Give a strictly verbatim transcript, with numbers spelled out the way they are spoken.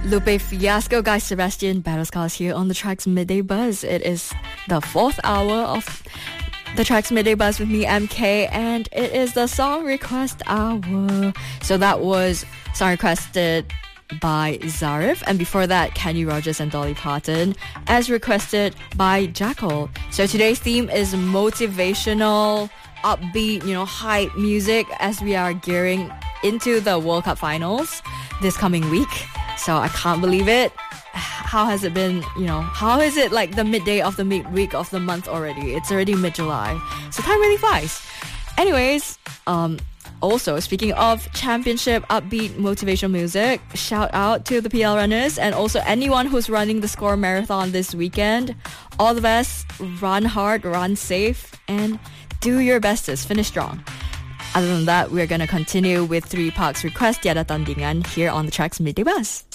Lupe Fiasco, Guy Sebastian, Battle Scars here on the Trax Midday Buzz. It is the fourth hour of the Trax Midday Buzz with me, M K, and it is the song request hour. So that was song requested by Zarif, and before that, Kenny Rogers and Dolly Parton, as requested by Jackal. So today's theme is motivational, upbeat, you know, hype music as we are gearing into the World Cup finals this coming week. So I can't believe it. How has it been, you know, how is it like the midday of the midweek of the month already? It's already mid-July. So time really flies. Anyways, um, also, speaking of championship upbeat motivational music, shout out to the P L runners and also anyone who's running the Score Marathon this weekend. All the best, run hard, run safe, and do your bestest, finish strong. Other than that, we're going to continue with Three Parks Request Tiada Tandingan here on the Trax Midday Buzz.